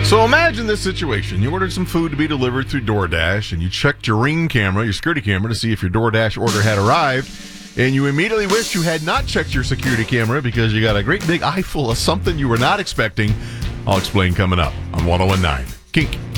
So imagine this situation. You ordered some food to be delivered through DoorDash, and you checked your Ring camera, your security camera, to see if your DoorDash order had arrived. And you immediately wished you had not checked your security camera because you got a great big eye full of something you were not expecting. I'll explain coming up on 101.9 Kink.